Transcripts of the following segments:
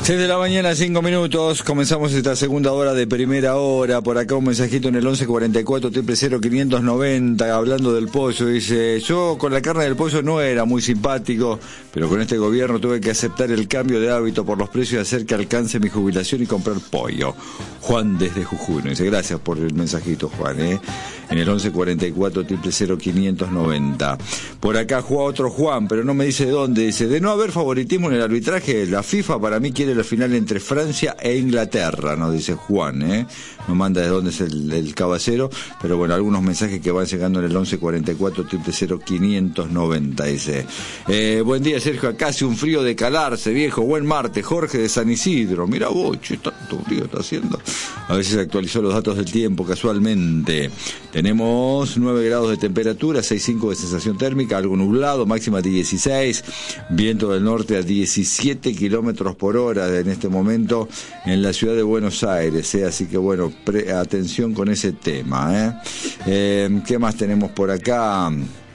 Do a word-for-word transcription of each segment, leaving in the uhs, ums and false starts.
seis de la mañana, cinco minutos, comenzamos esta segunda hora de primera hora. Por acá un mensajito en el once cuarenta y cuatro, triple cero, quinientos noventa, hablando del pollo. Dice, yo con la carne del pollo no era muy simpático, pero con este gobierno tuve que aceptar el cambio de hábito por los precios y hacer que alcance mi jubilación y comprar pollo. Juan desde Jujuy. Dice, gracias por el mensajito, Juan, ¿eh? En el once cuarenta y cuatro, triple cero, quinientos noventa. Por acá juega otro Juan, pero no me dice de dónde. Dice, de no haber favoritismo en el arbitraje, la FIFA para mí quiere la final entre Francia e Inglaterra, nos dice Juan, ¿eh? No manda de dónde es el, el caballero, pero bueno, algunos mensajes que van llegando en el once cuarenta y cuatro, triple cero, quinientos noventa, dice. Eh, buen día, Sergio, acá hace un frío de calarse, viejo, buen martes, Jorge de San Isidro. Mirá vos, che, tanto frío está haciendo. A veces actualizó los datos del tiempo casualmente. Tenemos nueve grados de temperatura, seis punto cinco de sensación térmica, algo nublado, máxima de dieciséis, viento del norte a diecisiete kilómetros por hora en este momento en la ciudad de Buenos Aires, ¿eh? Así que bueno, pre- atención con ese tema, ¿eh? Eh, ¿qué más tenemos por acá?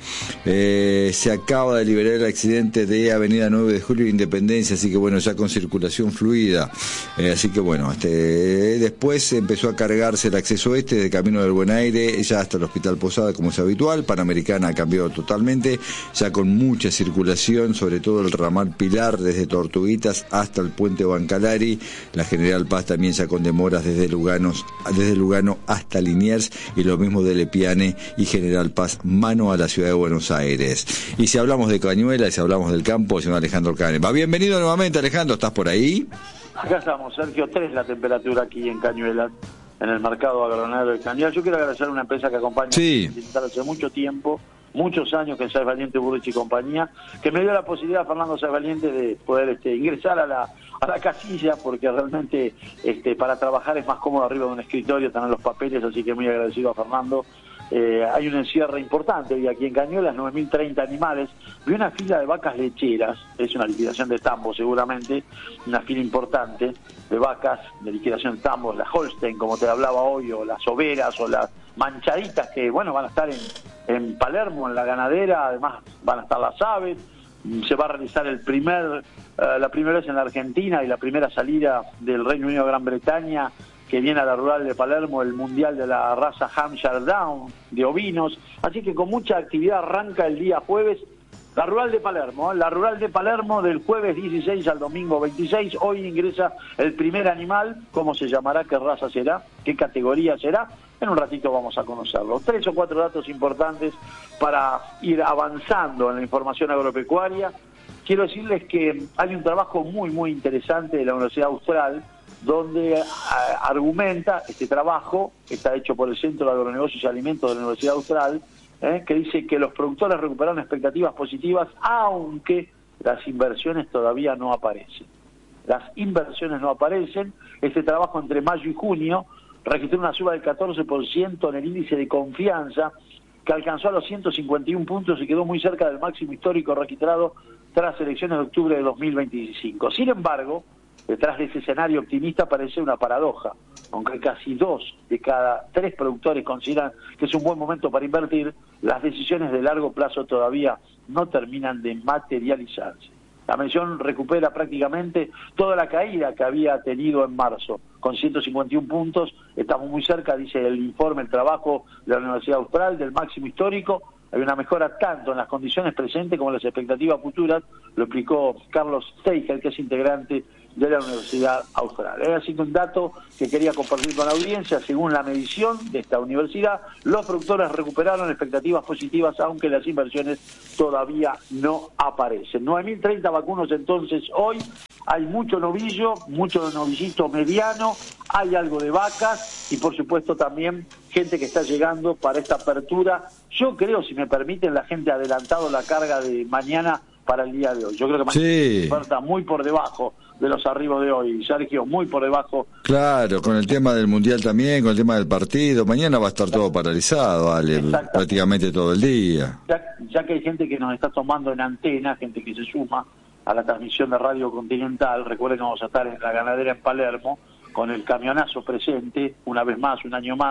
Eh, se acaba de liberar el accidente de Avenida nueve de Julio de Independencia, así que bueno, ya con circulación fluida, eh, así que bueno, este, después empezó a cargarse el acceso este de Camino del Buen Aire, ya hasta el Hospital Posada como es habitual. Panamericana ha cambiado totalmente, ya con mucha circulación, sobre todo el ramal Pilar desde Tortuguitas hasta el puente Bancalari, la General Paz también ya con demoras desde Lugano, desde Lugano hasta Liniers, y lo mismo de Lepiane y General Paz, mano a la ciudad de Buenos Aires. Y si hablamos de Cañuelas, si hablamos del campo, señor Alejandro Canepa. Bienvenido nuevamente, Alejandro, ¿estás por ahí? Acá estamos, Sergio, tres la temperatura aquí en Cañuelas, en el mercado agroganadero de Cañuelas. Yo quiero agradecer a una empresa que acompaña sí. hace mucho tiempo, muchos años, que es Sáez Valiente, Burrich y compañía, que me dio la posibilidad, Fernando Sáez Valiente, de poder este, ingresar a la, a la casilla, porque realmente este, para trabajar es más cómodo arriba de un escritorio, tener los papeles, así que muy agradecido a Fernando. Eh, hay un encierre importante hoy aquí en Cañuelas, nueve mil treinta animales, vi una fila de vacas lecheras, es una liquidación de tambos seguramente, una fila importante de vacas de liquidación de tambos, la Holstein, como te hablaba hoy, o las overas, o las manchaditas, que bueno, van a estar en, en Palermo, en la ganadera, además van a estar las aves, se va a realizar el primer, uh, la primera vez en la Argentina y la primera salida del Reino Unido a Gran Bretaña, que viene a la rural de Palermo, el mundial de la raza Hampshire Down, de ovinos, así que con mucha actividad arranca el día jueves, la rural de Palermo, ¿eh? la rural de Palermo del jueves dieciséis al domingo veintiséis, hoy ingresa el primer animal, ¿cómo se llamará? ¿Qué raza será? ¿Qué categoría será? En un ratito vamos a conocerlo. Tres o cuatro datos importantes para ir avanzando en la información agropecuaria. Quiero decirles que hay un trabajo muy, muy interesante de la Universidad Austral, donde a, argumenta, este trabajo está hecho por el Centro de Agronegocios y Alimentos de la Universidad Austral, eh, que dice que los productores recuperaron expectativas positivas, aunque las inversiones todavía no aparecen. Las inversiones no aparecen. Este trabajo entre mayo y junio registró una suba del catorce por ciento en el índice de confianza, que alcanzó a los ciento cincuenta y un puntos y quedó muy cerca del máximo histórico registrado tras elecciones de octubre de dos mil veinticinco. Sin embargo, detrás de ese escenario optimista aparece una paradoja. Aunque casi dos de cada tres productores consideran que es un buen momento para invertir, las decisiones de largo plazo todavía no terminan de materializarse. La mención recupera prácticamente toda la caída que había tenido en marzo, con ciento cincuenta y un puntos. Estamos muy cerca, dice el informe, el trabajo de la Universidad Austral, del máximo histórico. Hay una mejora tanto en las condiciones presentes como en las expectativas futuras, lo explicó Carlos Steiger, que es integrante de la Universidad Austral. Es así que un dato que quería compartir con la audiencia: según la medición de esta universidad, los productores recuperaron expectativas positivas, aunque las inversiones todavía no aparecen. nueve mil treinta vacunos entonces hoy, hay mucho novillo, mucho novillito mediano, hay algo de vacas y por supuesto también gente que está llegando para esta apertura. Yo creo, si me permiten, la gente ha adelantado la carga de mañana para el día de hoy. Yo creo que mañana sí. está muy por debajo de los arribos de hoy, Sergio, muy por debajo. Claro, con el tema del Mundial también, con el tema del partido, mañana va a estar todo paralizado, Ale, prácticamente todo el día. Ya, ya que hay gente que nos está tomando en antena, gente que se suma a la transmisión de Radio Continental, recuerden que vamos a estar en la ganadera en Palermo, con el camionazo presente, una vez más, un año más,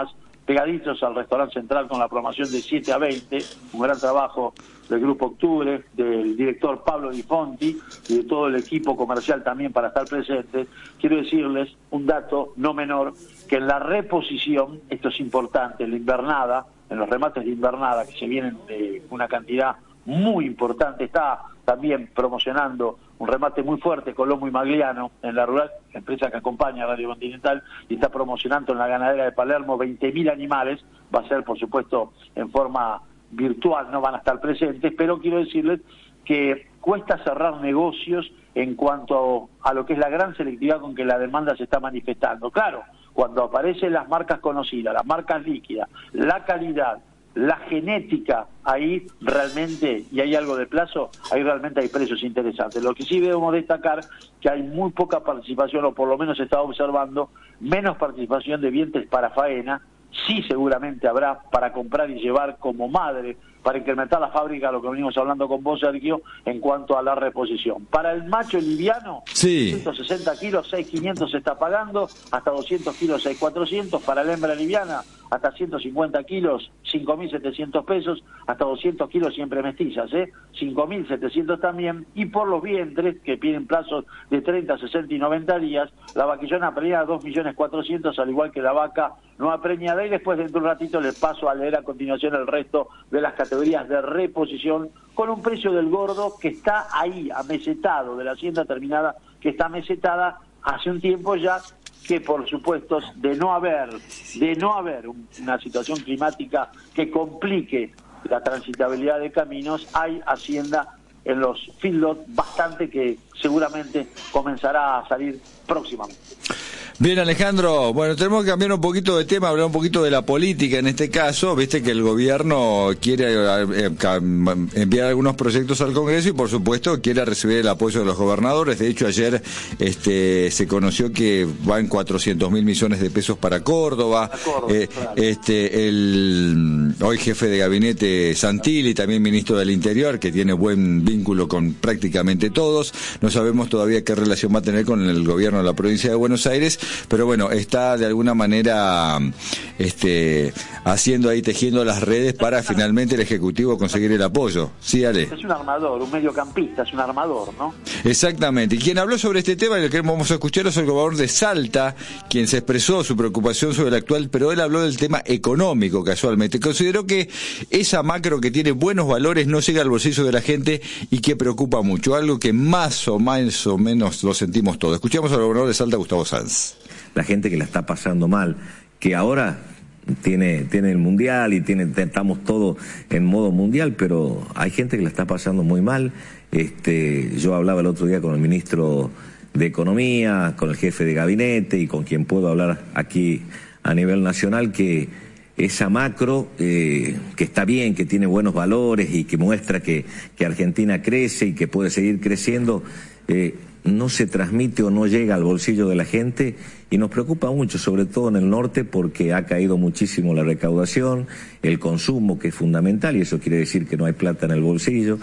pegaditos al restaurante central con la programación de siete a veinte, un gran trabajo del Grupo Octubre, del director Pablo Di Fonti y de todo el equipo comercial también para estar presentes. Quiero decirles un dato no menor, que en la reposición, esto es importante, en la invernada, en los remates de invernada, que se vienen de una cantidad muy importante, está también promocionando un remate muy fuerte con Lomo y Magliano en la rural, empresa que acompaña a Radio Continental, y está promocionando en la ganadera de Palermo veinte mil animales. Va a ser, por supuesto, en forma virtual, no van a estar presentes, pero quiero decirles que cuesta cerrar negocios en cuanto a lo que es la gran selectividad con que la demanda se está manifestando. Claro, cuando aparecen las marcas conocidas, las marcas líquidas, la calidad, la genética, ahí realmente, y hay algo de plazo, ahí realmente hay precios interesantes. Lo que sí debemos destacar, que hay muy poca participación, o por lo menos se está observando, menos participación de vientres para faena. Sí, seguramente habrá para comprar y llevar como madre, para incrementar la fábrica, lo que venimos hablando con vos, Sergio, en cuanto a la reposición. Para el macho liviano, sí. ciento sesenta kilos, seis mil quinientos se está pagando, hasta doscientos kilos, seis mil cuatrocientos. Para la hembra liviana, hasta ciento cincuenta kilos, cinco mil setecientos pesos, hasta doscientos kilos siempre mestizas, ¿eh? cinco mil setecientos también. Y por los vientres, que piden plazos de treinta, sesenta y noventa días, la vaquillona preñada dos millones cuatrocientos, al igual que la vaca no preñada. Y después, dentro de un ratito, les paso a leer a continuación el resto de las categorías de reposición, con un precio del gordo que está ahí, amesetado, de la hacienda terminada, que está amesetada hace un tiempo ya, que por supuesto, de no haber, de no haber una situación climática que complique la transitabilidad de caminos, hay hacienda en los feedlots bastante, que seguramente comenzará a salir próximamente. Bien, Alejandro, bueno, tenemos que cambiar un poquito de tema, hablar un poquito de la política en este caso. Viste que el gobierno quiere eh, enviar algunos proyectos al Congreso y, por supuesto, quiere recibir el apoyo de los gobernadores. De hecho, ayer este, se conoció que van cuatrocientos mil millones de pesos para Córdoba. Córdoba eh, claro. este, el hoy jefe de gabinete Santilli, también ministro del Interior, que tiene buen vínculo con prácticamente todos. No sabemos todavía qué relación va a tener con el gobierno de la provincia de Buenos Aires, pero bueno, está de alguna manera este, haciendo ahí, tejiendo las redes para finalmente el Ejecutivo conseguir el apoyo. Sí, Ale. Es un armador, un mediocampista, es un armador, ¿no? Exactamente. Y quien habló sobre este tema, y el que vamos a escuchar, es el gobernador de Salta, quien se expresó su preocupación sobre el actual, pero él habló del tema económico casualmente. Consideró que esa macro que tiene buenos valores no llega al bolsillo de la gente y que preocupa mucho, algo que más o más o menos lo sentimos todos. Escuchamos al gobernador de Salta, Gustavo Sanz. La gente que la está pasando mal, que ahora tiene tiene el mundial y tiene estamos todos en modo mundial, pero hay gente que la está pasando muy mal. Este, yo hablaba el otro día con el ministro de Economía, con el jefe de gabinete y con quien puedo hablar aquí a nivel nacional, que esa macro, eh, que está bien, que tiene buenos valores y que muestra que, que Argentina crece y que puede seguir creciendo, eh, no se transmite o no llega al bolsillo de la gente, y nos preocupa mucho, sobre todo en el norte, porque ha caído muchísimo la recaudación, el consumo, que es fundamental, y eso quiere decir que no hay plata en el bolsillo.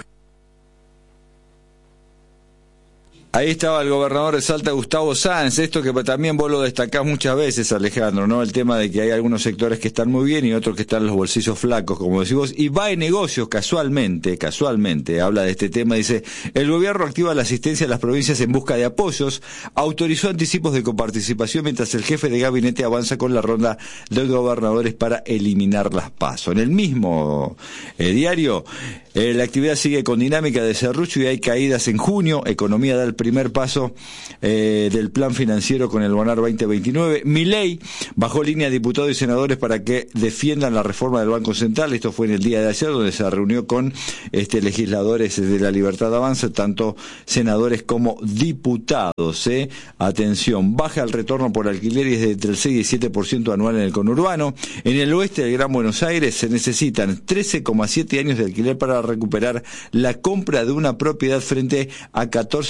Ahí estaba el gobernador de Salta, Gustavo Sanz, esto que también vos lo destacás muchas veces, Alejandro, ¿no? El tema de que hay algunos sectores que están muy bien y otros que están en los bolsillos flacos, como decís vos, y va en negocios casualmente, casualmente, habla de este tema, dice, el gobierno activa la asistencia a las provincias en busca de apoyos, autorizó anticipos de coparticipación mientras el jefe de gabinete avanza con la ronda de gobernadores para eliminar las PASO. En el mismo eh, diario, eh, la actividad sigue con dinámica de serrucho y hay caídas en junio, economía da el primer paso eh, del plan financiero con el Bonar veinte veintinueve. Milei bajó línea a diputados y senadores para que defiendan la reforma del Banco Central. Esto fue en el día de ayer, donde se reunió con este, legisladores de la Libertad Avanza, tanto senadores como diputados. ¿eh? Atención, baja el retorno por alquiler y es de entre el seis y el siete por ciento anual en el conurbano. En el oeste del Gran Buenos Aires se necesitan trece coma siete años de alquiler para recuperar la compra de una propiedad frente a catorce coma tres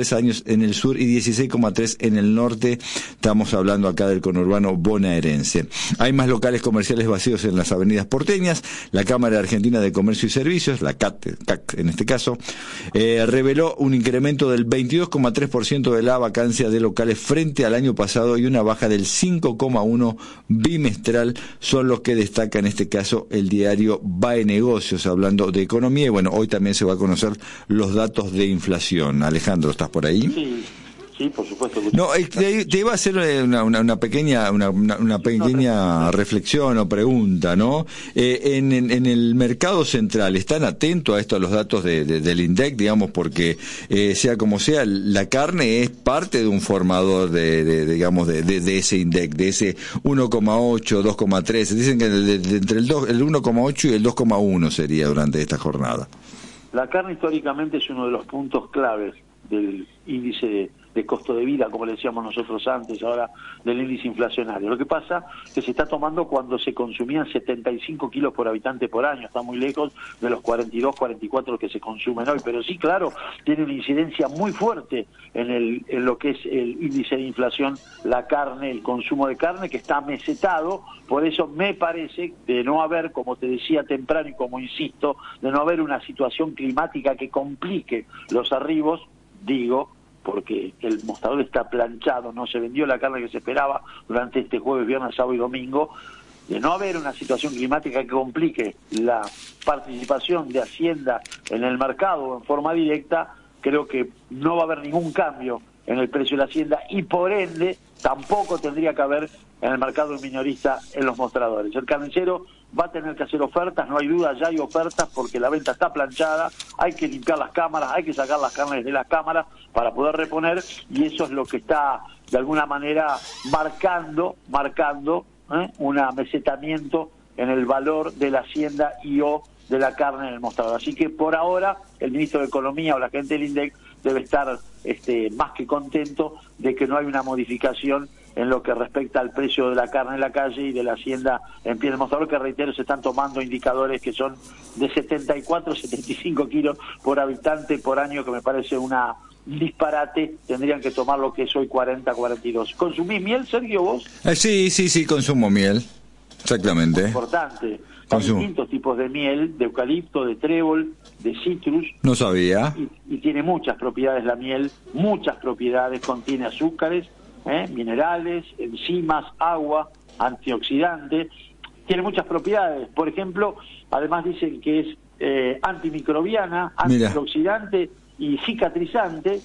tres años en el sur y dieciséis coma tres en el norte. Estamos hablando acá del conurbano bonaerense. Hay más locales comerciales vacíos en las avenidas porteñas. La Cámara Argentina de Comercio y Servicios, la C A T, C A C en este caso, eh, reveló un incremento del veintidós coma tres por ciento de la vacancia de locales frente al año pasado y una baja del cinco coma uno por ciento bimestral. Son los que destaca en este caso el diario Bae Negocios, hablando de economía. Y bueno, hoy también se va a conocer los datos de inflación. Alejandro, ¿estás por ahí? Sí. Sí, por supuesto. No, te, te iba a hacer una, una, una pequeña una, una, una pequeña reflexión o pregunta, ¿no? Eh, en, en, en el mercado central, ¿están atentos a esto, a los datos de, de, del INDEC, digamos, porque eh, sea como sea, la carne es parte de un formador de, de, de digamos, de, de, de ese INDEC, de ese uno coma ocho, dos coma tres, dicen que de, de, entre el, dos, el uno coma ocho y el dos coma uno sería durante esta jornada. La carne históricamente es uno de los puntos claves del índice de, de costo de vida, como le decíamos nosotros antes, ahora del índice inflacionario. Lo que pasa es que se está tomando cuando se consumían setenta y cinco kilos por habitante por año, está muy lejos de los cuarenta y dos, cuarenta y cuatro que se consumen hoy, pero sí, claro, tiene una incidencia muy fuerte en, el, en lo que es el índice de inflación, la carne, el consumo de carne, que está mesetado. Por eso me parece, de no haber, como te decía temprano y como insisto, de no haber una situación climática que complique los arribos, digo, porque el mostrador está planchado, no se vendió la carne que se esperaba durante este jueves, viernes, sábado y domingo. De no haber una situación climática que complique la participación de Hacienda en el mercado en forma directa, creo que no va a haber ningún cambio en el precio de la Hacienda y por ende tampoco tendría que haber en el mercado minorista en los mostradores. El carnicero va a tener que hacer ofertas, no hay duda, ya hay ofertas porque la venta está planchada, hay que limpiar las cámaras, hay que sacar las carnes de las cámaras para poder reponer, y eso es lo que está de alguna manera marcando, marcando ¿eh? un amesetamiento en el valor de la Hacienda y o de la carne en el mostrador. Así que por ahora el ministro de Economía o la gente del INDEC debe estar este, más que contento de que no hay una modificación en lo que respecta al precio de la carne en la calle y de la Hacienda en pie del mostrador, que reitero, se están tomando indicadores que son de setenta y cuatro, setenta y cinco kilos por habitante por año, que me parece una un disparate. Tendrían que tomar lo que es hoy cuarenta, cuarenta y dos. ¿Consumís miel, Sergio, vos? Eh, sí, sí, sí, consumo miel, exactamente. Muy importante. Hay distintos tipos de miel, de eucalipto, de trébol, de citrus. No sabía. Y, y tiene muchas propiedades la miel, muchas propiedades, contiene azúcares, ¿eh? minerales, enzimas, agua, antioxidante, tiene muchas propiedades. Por ejemplo, además dicen que es eh, antimicrobiana, antioxidante y cicatrizante.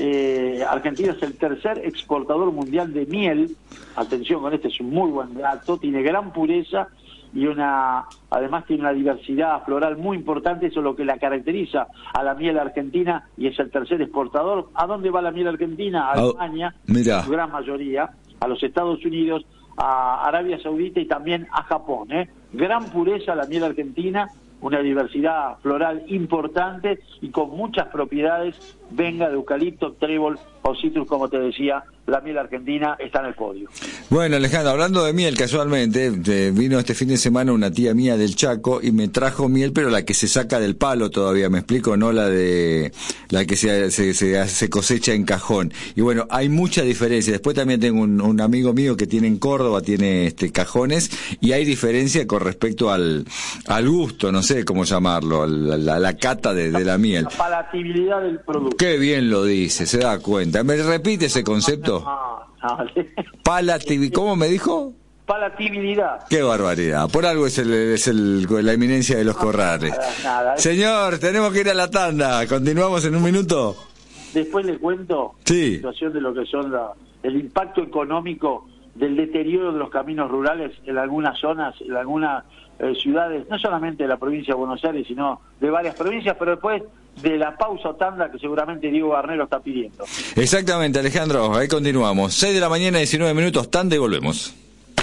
eh, Argentina es el tercer exportador mundial de miel. Atención con este, es un muy buen dato. Tiene gran pureza y una además tiene una diversidad floral muy importante. Eso es lo que la caracteriza a la miel argentina, y es el tercer exportador. ¿A dónde va la miel argentina? A Alemania, en su gran mayoría, a los Estados Unidos, a Arabia Saudita y también a Japón. ¿eh? Gran pureza la miel argentina, una diversidad floral importante y con muchas propiedades, venga de eucalipto, trébol o citrus, como te decía. La miel argentina está en el podio. Bueno, Alejandro, hablando de miel, casualmente, eh, vino este fin de semana una tía mía del Chaco y me trajo miel, pero la que se saca del palo todavía, me explico, no la de la que se, se, se, se cosecha en cajón. Y bueno, hay mucha diferencia. Después también tengo un, un amigo mío que tiene en Córdoba, tiene este cajones, y hay diferencia con respecto al, al gusto, no sé cómo llamarlo, la, la, la cata de, de la miel. La palatabilidad del producto. Qué bien lo dice, se da cuenta. ¿Me repite ese concepto? No, no, no. Palatabilidad, ¿cómo me dijo? Palatabilidad. Qué barbaridad. Por algo es, el, es el, la eminencia de los corrales. Nada, nada. Señor, tenemos que ir a la tanda. ¿Continuamos en un minuto? Después le cuento sí. la situación de lo que son la, el impacto económico del deterioro de los caminos rurales en algunas zonas, en algunas eh, ciudades, no solamente de la provincia de Buenos Aires, sino de varias provincias, pero después de la pausa o tanda que seguramente Diego Garnero está pidiendo. Exactamente, Alejandro, ahí continuamos. seis de la mañana, diecinueve minutos, tanda y volvemos.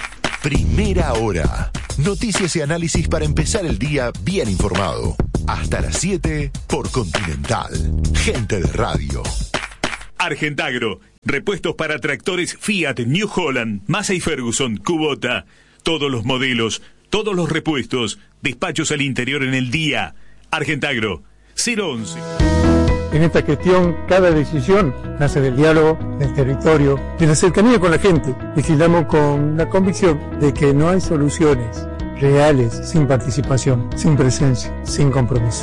Primera hora. Noticias y análisis para empezar el día bien informado. Hasta las siete por Continental. Gente de radio. Argentagro. Repuestos para tractores Fiat, New Holland, Massey Ferguson, Kubota. Todos los modelos, todos los repuestos. Despachos al interior en el día. Argentagro. cero once. En esta gestión, cada decisión nace del diálogo, del territorio, de la cercanía con la gente. Legislamos con la convicción de que no hay soluciones reales sin participación, sin presencia, sin compromiso.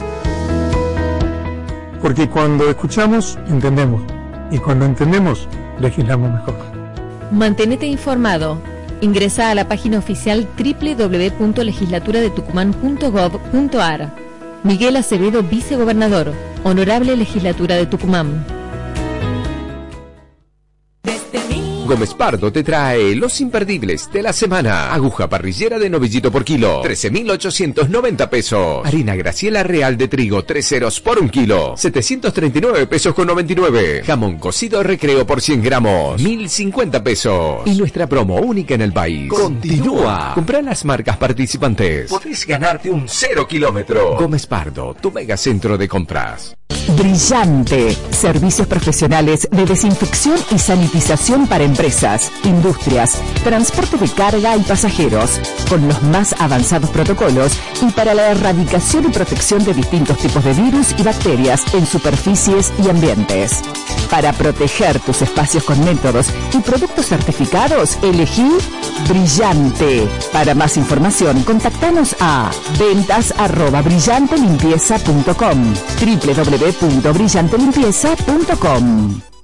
Porque cuando escuchamos, entendemos. Y cuando entendemos, legislamos mejor. Mantenete informado. Ingresa a la página oficial doble u doble u doble u punto legislatura de tucumán punto gov punto ar. Miguel Acevedo, vicegobernador. Honorable Legislatura de Tucumán. Gómez Pardo te trae los imperdibles de la semana. Aguja parrillera de novillito por kilo, trece mil ochocientos noventa pesos. Harina Graciela Real de trigo, tres ceros por un kilo, setecientos treinta y nueve pesos con noventa y nueve. Jamón cocido Recreo por cien gramos, mil cincuenta pesos. Y nuestra promo única en el país continúa. Comprá las marcas participantes. Podés ganarte un cero kilómetro. Gómez Pardo, tu mega centro de compras. Brillante. Servicios profesionales de desinfección y sanitización para empresas, industrias, transporte de carga y pasajeros, con los más avanzados protocolos y para la erradicación y protección de distintos tipos de virus y bacterias en superficies y ambientes. Para proteger tus espacios con métodos y productos certificados, elegí Brillante. Para más información, contactanos a ventas arroba brillante limpieza punto com, doble u doble u doble u punto brillante limpieza punto com.